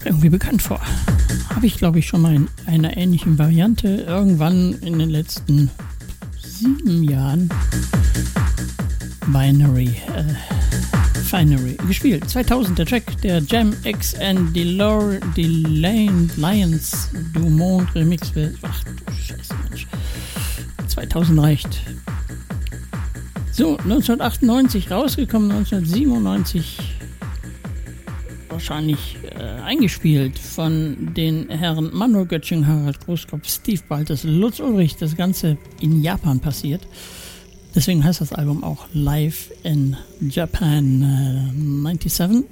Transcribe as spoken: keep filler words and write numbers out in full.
irgendwie bekannt vor. Habe ich, glaube ich, schon mal in einer ähnlichen Variante irgendwann in den letzten sieben Jahren Binary, äh, Finery gespielt. zweitausend der Track, der Jam X and Delor, Delane Lions du Monde Remix wird. Ach du Scheiße, Mensch. zweitausend reicht. So, neunzehnhundertachtundneunzig rausgekommen, neunzehnhundertsiebenundneunzig wahrscheinlich äh, eingespielt von den Herren Manuel Göttsching, Harald Großkopf, Steve Baltes, Lutz Ulrich. Das Ganze in Japan passiert. Deswegen heißt das Album auch Live in Japan äh, siebenundneunzig.